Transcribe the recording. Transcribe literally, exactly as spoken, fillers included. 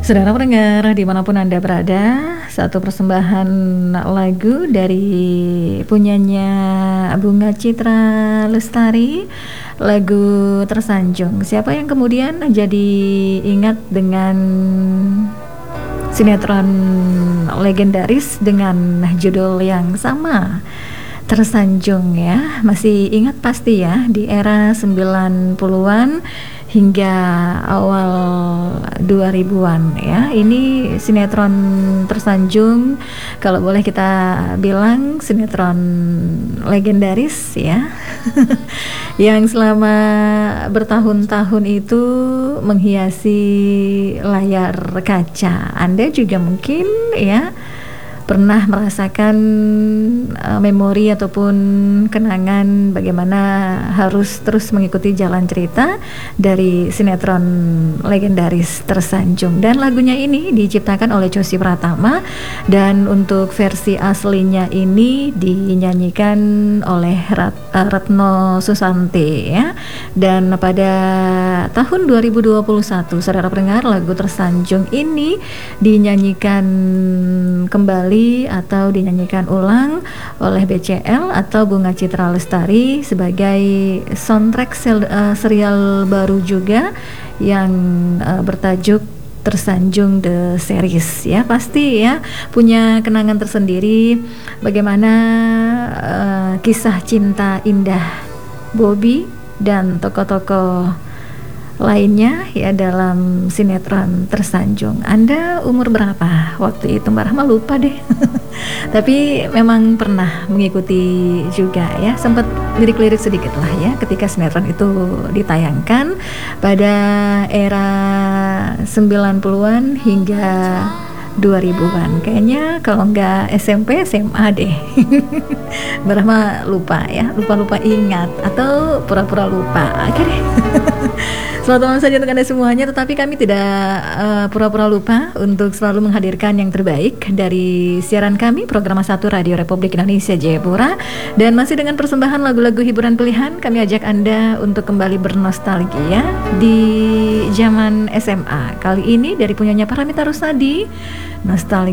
Saudara pendengar dimanapun Anda berada, satu persembahan lagu dari punyanya Bunga Citra Lestari, lagu Tersanjung. Siapa yang kemudian jadi ingat dengan sinetron legendaris dengan judul yang sama, Tersanjung ya. Masih ingat pasti ya, di era sembilan puluhan hingga awal dua ribuan ya. Ini sinetron Tersanjung, kalau boleh kita bilang sinetron legendaris ya. Yang selama bertahun-tahun itu menghiasi layar kaca. Anda juga mungkin ya pernah merasakan uh, memori ataupun kenangan bagaimana harus terus mengikuti jalan cerita dari sinetron legendaris Tersanjung. Dan lagunya ini diciptakan oleh Cosi Pratama, dan untuk versi aslinya ini dinyanyikan oleh Rat, uh, Retno Susanti ya. Dan pada tahun dua ribu dua puluh satu, saudara pendengar, lagu Tersanjung ini dinyanyikan kembali atau dinyanyikan ulang oleh B C L atau Bunga Citra Lestari sebagai soundtrack sel, uh, serial baru juga yang uh, bertajuk Tersanjung The Series ya. Pasti ya punya kenangan tersendiri bagaimana uh, kisah cinta indah Bobby dan tokoh-tokoh lainnya ya dalam sinetron Tersanjung. Anda umur berapa waktu itu? Mbak Rahma lupa deh. Tapi memang pernah mengikuti juga ya, sempat lirik-lirik sedikit lah ya ketika sinetron itu ditayangkan pada era sembilan puluhan hingga dua ribuan. Kayaknya kalau nggak S M P, S M A deh. Mbak Rahma lupa ya, lupa-lupa ingat atau pura-pura lupa. Oke deh. Selamat malam saja untuk Anda semuanya, tetapi kami tidak uh, pura-pura lupa untuk selalu menghadirkan yang terbaik dari siaran kami, program satu Radio Republik Indonesia Jayapura. Dan masih dengan persembahan lagu-lagu hiburan pilihan, kami ajak Anda untuk kembali bernostalgia di zaman S M A. Kali ini dari punyanya Paramita Rusadi, Nostalgia